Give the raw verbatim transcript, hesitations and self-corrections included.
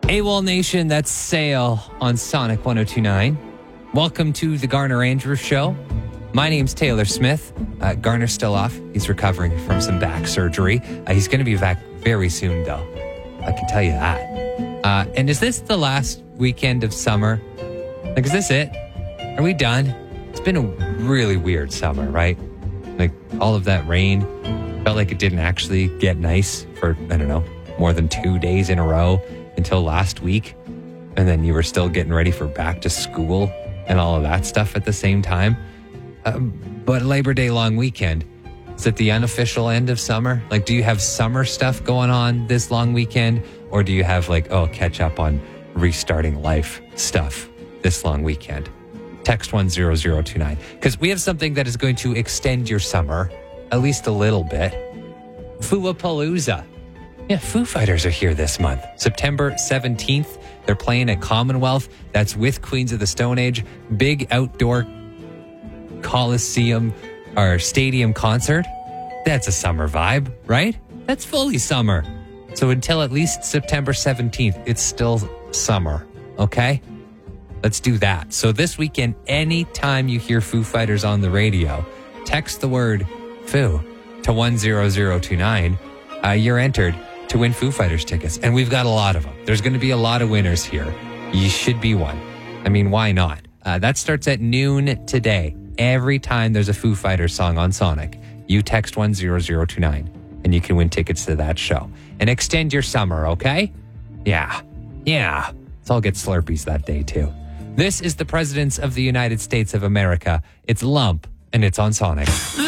AWOL Nation, that's Sail on Sonic one oh two point nine. Welcome to the Garner Andrews Show. My name's Taylor Smith. Uh, Garner's still off. He's recovering from some back surgery. Uh, he's going to be back very soon, though. I can tell you that. Uh, and is this the last weekend of summer? Like, is this it? Are we done? It's been a really weird summer, right? Like, all of that rain. Felt like it didn't actually get nice for, I don't know, more than two days in a row until last week. And then you were still getting ready for back to school and all of that stuff at the same time. Um, but Labor Day long weekend, is it the unofficial end of summer? Like, do you have summer stuff going on this long weekend? Or do you have like, oh, catch up on restarting life stuff this long weekend? Text one zero zero two nine. Because we have something that is going to extend your summer at least a little bit. Foo-a-palooza. Yeah, Foo Fighters are here this month. September seventeenth, they're playing at Commonwealth. That's with Queens of the Stone Age. Big outdoor Coliseum or stadium concert. That's a summer vibe, right? That's fully summer. So until at least September seventeenth, it's still summer, okay? Let's do that. So this weekend, anytime you hear Foo Fighters on the radio, text the word Foo to one zero zero two nine. Uh, you're entered to win Foo Fighters tickets. And we've got a lot of them. There's going to be a lot of winners here. You should be one. I mean, why not? Uh, that starts at noon today. Every time there's a Foo Fighters song on Sonic, you text one zero zero two nine and you can win tickets to that show. And extend your summer, okay? Yeah. Yeah. Let's all get Slurpees that day, too. This is the Presidents of the United States of America. It's Lump, and it's on Sonic.